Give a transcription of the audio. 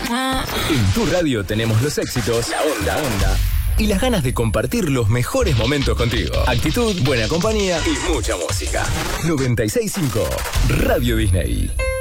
En tu radio tenemos los éxitos, la onda y las ganas de compartir los mejores momentos contigo. Actitud, buena compañía y mucha música. 96.5 Radio Disney.